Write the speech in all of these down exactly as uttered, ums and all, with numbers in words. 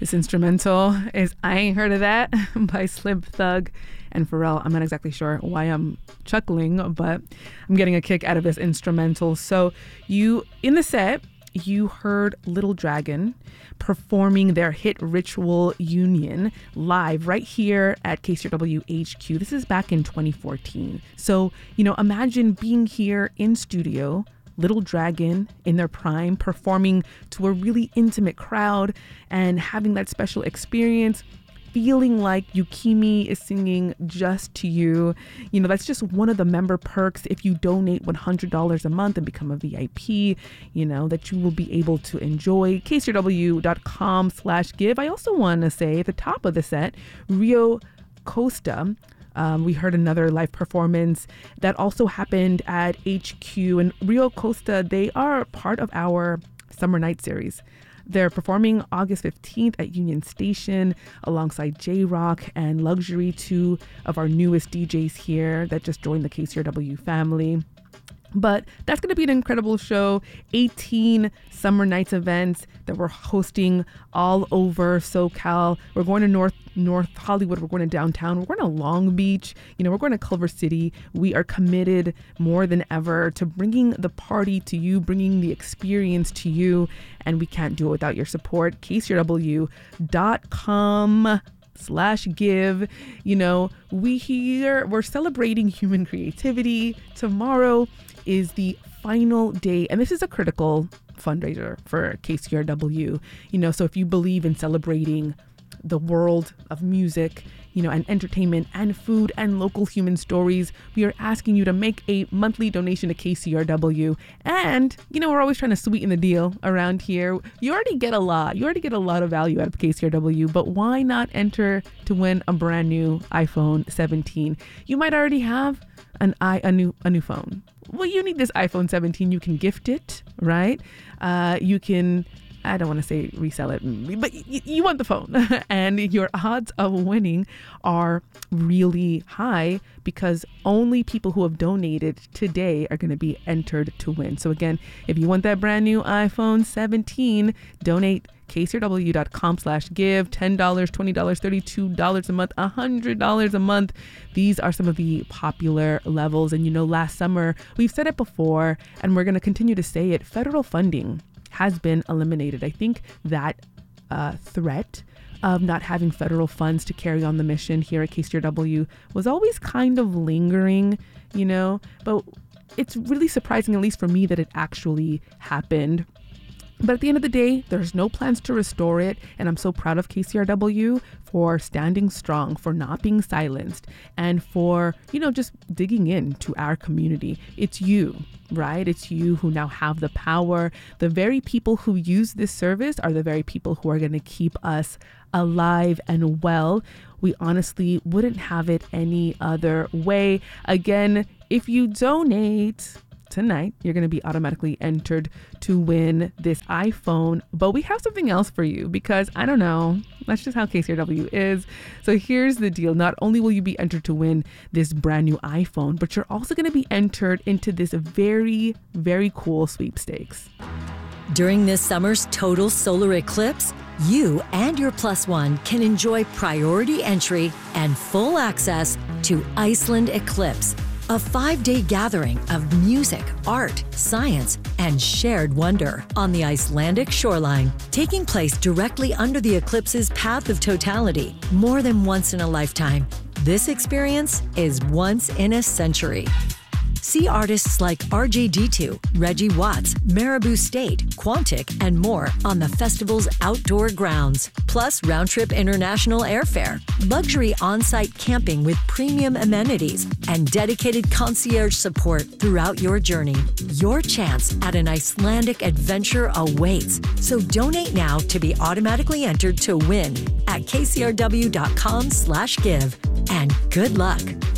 This instrumental is I Ain't Heard of That by Slim Thug and Pharrell. I'm not exactly sure why I'm chuckling, but I'm getting a kick out of this instrumental. So you, in the set, you heard Little Dragon performing their hit Ritual Union live right here at K C R W H Q. This is back in twenty fourteen. So, you know, imagine being here in studio, Little Dragon in their prime, performing to a really intimate crowd and having that special experience, feeling like Yukimi is singing just to you. You know, that's just one of the member perks if you donate one hundred dollars a month and become a V I P, you know, that you will be able to enjoy. K C R W dot com slash give. I also want to say at the top of the set, Rio Costa, Um, we heard another live performance that also happened at H Q. And Rio Costa, they are part of our Summer Night series. They're performing August fifteenth at Union Station alongside J-Rock and Luxury, two of our newest D Js here that just joined the K C R W family. But that's going to be an incredible show. eighteen Summer Nights events that we're hosting all over SoCal. We're going to North North Hollywood. We're going to downtown. We're going to Long Beach. You know, we're going to Culver City. We are committed more than ever to bringing the party to you, bringing the experience to you. And we can't do it without your support. K C R W dot com slash give. You know, we here, we're celebrating human creativity. Tomorrow is the final day, and this is a critical fundraiser for K C R W. You know, so if you believe in celebrating the world of music, you know, and entertainment and food and local human stories, we are asking you to make a monthly donation to K C R W. And, you know, we're always trying to sweeten the deal around here. You already get a lot. You already get a lot of value out of K C R W, but why not enter to win a brand new iPhone seventeen? You might already have an i a new a new phone. Well, you need this iPhone seventeen. You can gift it, right? Uh, you can, I don't want to say resell it, but y- you want the phone. And your odds of winning are really high because only people who have donated today are going to be entered to win. So again, if you want that brand new iPhone seventeen, donate K C R W dot com slash give. ten dollars, twenty dollars, thirty-two dollars a month, one hundred dollars a month. These are some of the popular levels. And you know, last summer, we've said it before, and we're going to continue to say it, federal funding has been eliminated. I think that uh, threat of not having federal funds to carry on the mission here at K C R W was always kind of lingering, you know, but it's really surprising, at least for me, that it actually happened. But at the end of the day, there's no plans to restore it. And I'm so proud of K C R W for standing strong, for not being silenced, and for, you know, just digging into our community. It's you, right? It's you who now have the power. The very people who use this service are the very people who are going to keep us alive and well. We honestly wouldn't have it any other way. Again, if you donate tonight, you're going to be automatically entered to win this iPhone. But we have something else for you because, I don't know, that's just how K C R W is. So here's the deal. Not only will you be entered to win this brand new iPhone, but you're also going to be entered into this very, very cool sweepstakes. During this summer's total solar eclipse, you and your plus one can enjoy priority entry and full access to Iceland Eclipse, a five-day gathering of music, art, science, and shared wonder on the Icelandic shoreline, taking place directly under the eclipse's path of totality. More than once in a lifetime, this experience is once in a century. See artists like R J D two, Reggie Watts, Marabou State, Quantic, and more on the festival's outdoor grounds. Plus round-trip international airfare, luxury on-site camping with premium amenities, and dedicated concierge support throughout your journey. Your chance at an Icelandic adventure awaits. So donate now to be automatically entered to win at K C R W dot com slash give. And good luck.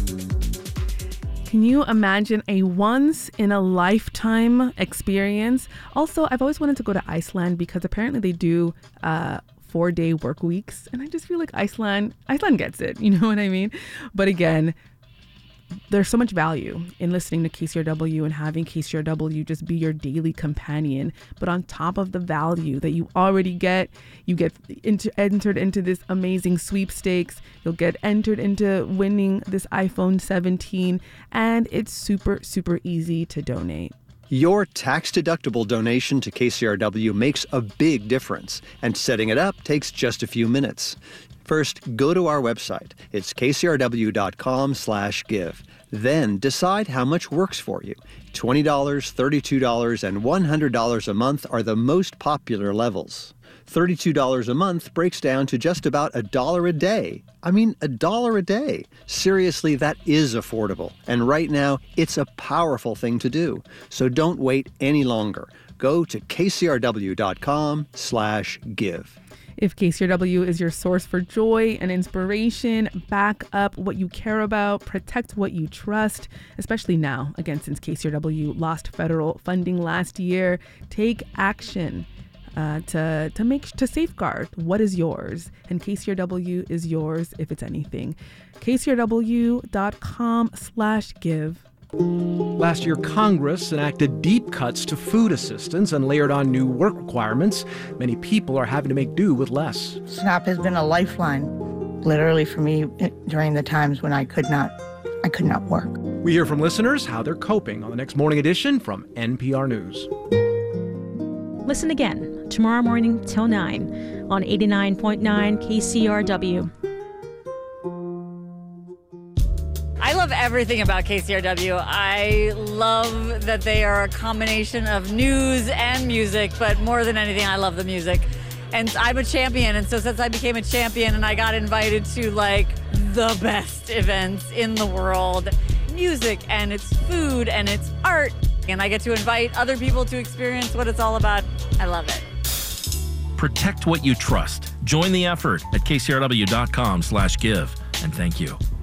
Can you imagine a once-in-a-lifetime experience? Also, I've always wanted to go to Iceland because apparently they do uh, four-day work weeks. And I just feel like Iceland, Iceland gets it. You know what I mean? But again, there's so much value in listening to K C R W and having K C R W just be your daily companion. But on top of the value that you already get, you get into, entered into this amazing sweepstakes. You'll get entered into winning this iPhone seventeen, and it's super, super easy to donate. Your tax-deductible donation to K C R W makes a big difference, and setting it up takes just a few minutes. First, go to our website. It's kcrw.com slash give. Then decide how much works for you. twenty dollars, thirty-two dollars, and one hundred dollars a month are the most popular levels. thirty-two dollars a month breaks down to just about a dollar a day. I mean, a dollar a day. Seriously, that is affordable. And right now, it's a powerful thing to do. So don't wait any longer. Go to kcrw.com slash give. If K C R W is your source for joy and inspiration, back up what you care about, protect what you trust, especially now, again, since K C R W lost federal funding last year. Take action uh, to to make to safeguard what is yours, and K C R W is yours if it's anything. kcrw.com slash give. Last year, Congress enacted deep cuts to food assistance and layered on new work requirements. Many people are having to make do with less. SNAP has been a lifeline, literally, for me during the times when I could not, I could not work. We hear from listeners how they're coping on the next Morning Edition from N P R News. Listen again tomorrow morning till nine on eighty-nine point nine K C R W. I love everything about K C R W. I love that they are a combination of news and music, but more than anything, I love the music. And I'm a champion, and so since I became a champion and I got invited to like the best events in the world, music and it's food and it's art, and I get to invite other people to experience what it's all about, I love it. Protect what you trust. Join the effort at kcrw.com slash give. And thank you.